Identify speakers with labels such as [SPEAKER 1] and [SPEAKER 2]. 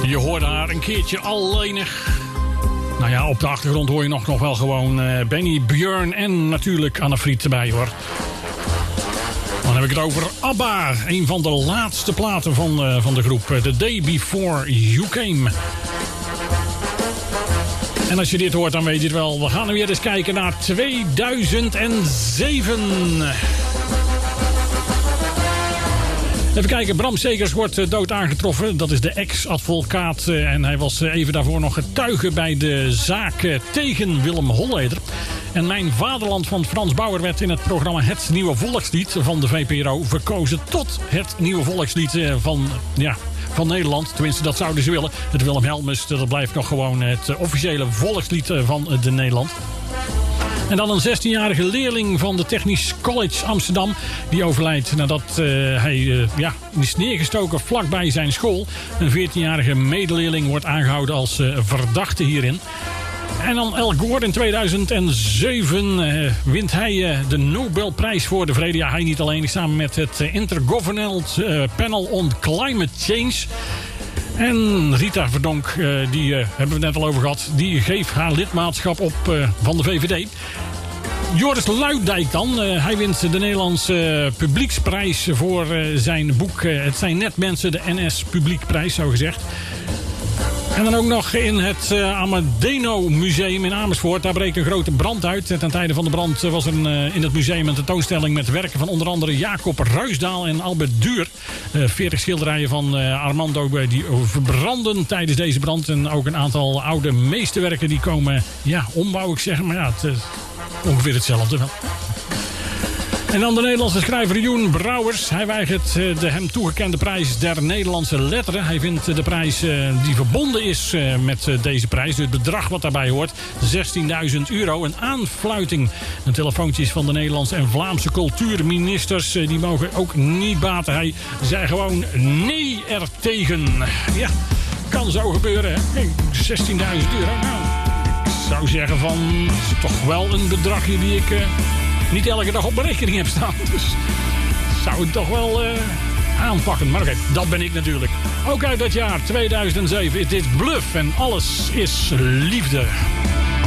[SPEAKER 1] Je hoorde haar een keertje alleenig. Nou ja, op de achtergrond hoor je nog wel gewoon Benny, Björn en natuurlijk Anne-Fried erbij, hoor. Dan heb ik het over ABBA. Een van de laatste platen van de groep. The Day Before You Came. En als je dit hoort, dan weet je het wel. We gaan nu weer eens kijken naar 2007. Even kijken, Bram Segers wordt dood aangetroffen. Dat is de ex-advocaat. En hij was even daarvoor nog getuige bij de zaak tegen Willem Holleder. En Mijn Vaderland van Frans Bauer werd in het programma Het Nieuwe Volkslied van de VPRO verkozen tot het nieuwe volkslied van Nederland. Tenminste, dat zouden ze willen. Het Willem Helmus, dat blijft nog gewoon het officiële volkslied van de Nederland. En dan een 16-jarige leerling van de Technisch College Amsterdam. Die overlijdt nadat hij is neergestoken vlakbij zijn school. Een 14-jarige medeleerling wordt aangehouden als verdachte hierin. En dan Al Gore in 2007 wint hij de Nobelprijs voor de vrede. Ja, hij niet alleen, samen met het Intergovernmental Panel on Climate Change. En Rita Verdonk, die hebben we het net al over gehad, die geeft haar lidmaatschap op van de VVD. Joris Luijendijk dan. Hij wint de Nederlandse publieksprijs voor zijn boek. Het zijn net mensen, de NS Publiekprijs, zo gezegd. En dan ook nog in het Amadeno Museum in Amersfoort. Daar breekt een grote brand uit. Ten tijde van de brand was er in het museum een tentoonstelling met werken van onder andere Jacob Ruisdaal en Albert Duur. 40 schilderijen van Armando die verbranden tijdens deze brand. En ook een aantal oude meesterwerken die komen om, wou ik zeggen. Maar ja, het is ongeveer hetzelfde wel. En dan de Nederlandse schrijver Joen Brouwers. Hij weigert de hem toegekende prijs der Nederlandse letteren. Hij vindt de prijs die verbonden is met deze prijs, het bedrag wat daarbij hoort, €16.000. Een aanfluiting. En telefoontjes van de Nederlandse en Vlaamse cultuurministers, die mogen ook niet baten. Hij zei gewoon nee ertegen. Ja, kan zo gebeuren, hè? Hey, €16.000. Nou, ik zou zeggen van, dat is toch wel een bedragje die ik niet elke dag op mijn rekening heb staan. Dus zou ik toch wel aanpakken. Maar oké, dat ben ik natuurlijk. Ook uit dat jaar 2007 is dit Bluff en Alles is Liefde.